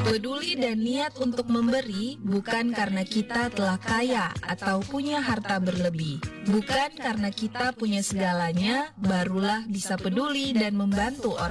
Peduli dan niat untuk memberi bukan karena kita telah kaya atau punya harta berlebih. Bukan karena kita punya segalanya, barulah bisa peduli dan membantu orang